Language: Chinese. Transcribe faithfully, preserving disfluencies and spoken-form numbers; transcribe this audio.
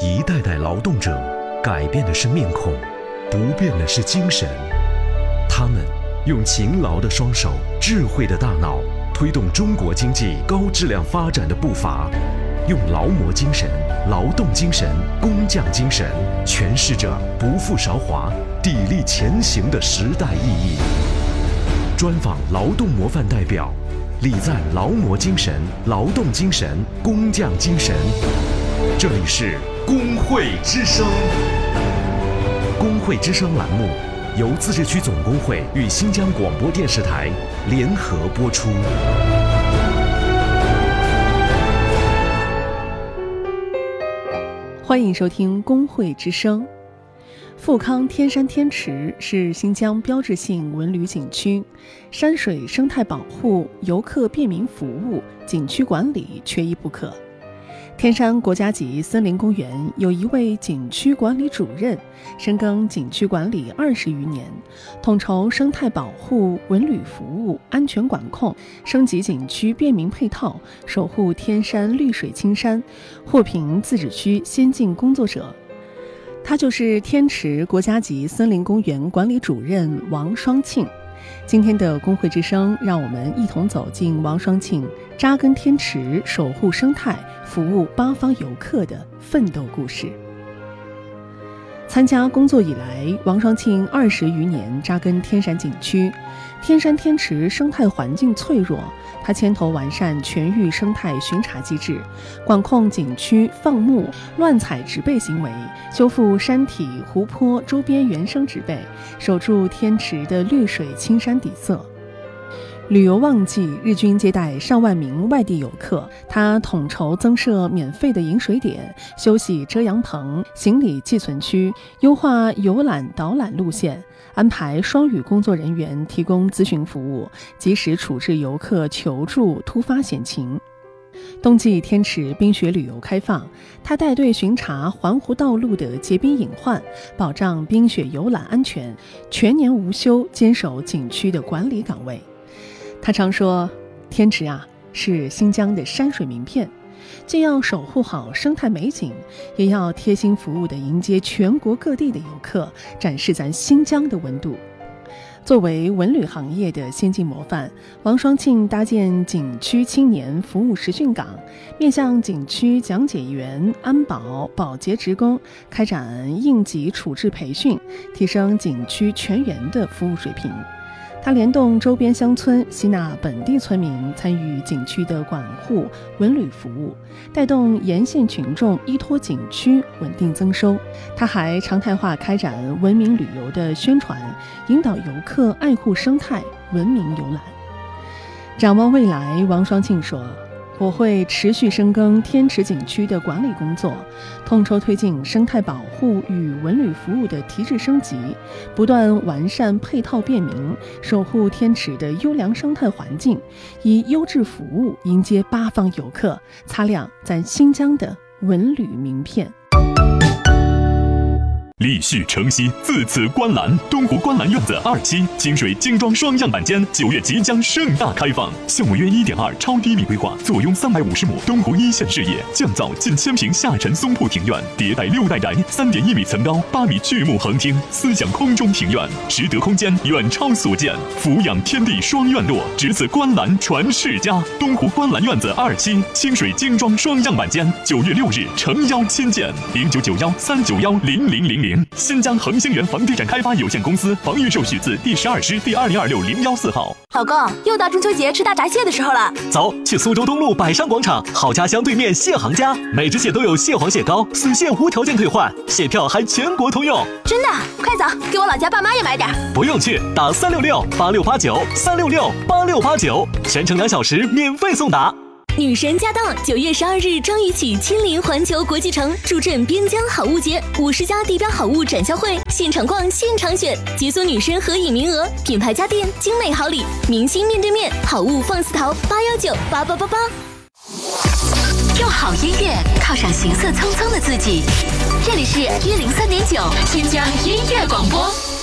一代代劳动者改变的是面孔，不变的是精神。他们用勤劳的双手、智慧的大脑，推动中国经济高质量发展的步伐，用劳模精神、劳动精神、工匠精神，诠释着不负韶华、砥砺前行的时代意义。专访劳动模范代表，礼赞劳模精神、劳动精神、工匠精神。这里是工会之声。工会之声栏目由自治区总工会与新疆广播电视台联合播出。 欢迎收听工会之声。富康天山天池是新疆标志性文旅景区，山水生态保护、游客便民服务、景区管理缺一不可。天山国家级森林公园有一位景区管理主任，深耕景区管理二十余年，统筹生态保护、文旅服务、安全管控，升级景区便民配套，守护天山绿水青山，获评自治区先进工作者。他就是天池国家级森林公园管理主任王双庆。今天的工会之声，让我们一同走进王双庆扎根天池、守护生态、服务八方游客的奋斗故事。参加工作以来，王双庆二十余年扎根天山景区。天山天池生态环境脆弱，他牵头完善全域生态巡查机制，管控景区放牧、乱采植被行为，修复山体、湖泊周边原生植被，守住天池的绿水青山底色。旅游旺季，日均接待上万名外地游客，他统筹增设免费的饮水点、休息遮阳棚、行李寄存区，优化游览导览路线，安排双语工作人员提供咨询服务，及时处置游客求助突发险情。冬季天池冰雪旅游开放，他带队巡查环湖道路的结冰隐患，保障冰雪游览安全，全年无休坚守景区的管理岗位。他常说，天池啊是新疆的山水名片，既要守护好生态美景，也要贴心服务地迎接全国各地的游客，展示咱新疆的温度。作为文旅行业的先进模范，王双庆搭建景区青年服务实训岗，面向景区讲解员、安保、保洁职工开展应急处置培训，提升景区全员的服务水平。他联动周边乡村，吸纳本地村民参与景区的管护、文旅服务，带动沿线群众依托景区稳定增收。他还常态化开展文明旅游的宣传，引导游客爱护生态、文明游览。展望未来，王双庆说，我会持续深耕天池景区的管理工作，统筹推进生态保护与文旅服务的提质升级，不断完善配套便民，守护天池的优良生态环境，以优质服务迎接八方游客，擦亮咱新疆的文旅名片。 立续承袭，自此观澜。东湖观澜院子二期清水精装双样板间九月即将盛大开放，项目约一点二超低密规划，坐拥三百五十亩东湖一线视野，降噪近千平下沉松铺庭院，迭代六代宅，三点一米层高，八米巨木横厅，思想空中庭院，实得空间远超所见，俯仰天地双院落，只此观澜传世家。东湖观澜院子二期清水精装双样板间，九月六日诚邀亲见，零九九幺三九幺零零零零。新疆恒星源房地产开发有限公司房预售许字第十二师第二零二六零幺四号。 老公，又到中秋节吃大闸蟹的时候了， 走，去苏州东路百商广场好家乡对面蟹行家，每只蟹都有蟹黄蟹膏，死蟹无条件退换，蟹票还全国通用。 真的？快走，给我老家爸妈也买点。 不用去，打三六六八六八九三六六八六八九，全程两小时免费送达。 女神驾到！九月十二日张雨绮亲临环球国际城，助阵边疆好物节，五十家地标好物展销会，现场逛，现场选，解锁女神合影名额，品牌家电，精美好礼，明星面对面，好物放肆淘，八幺九八八八八。 用好音乐犒赏行色匆匆的自己，这里是一零三点九新疆音乐广播。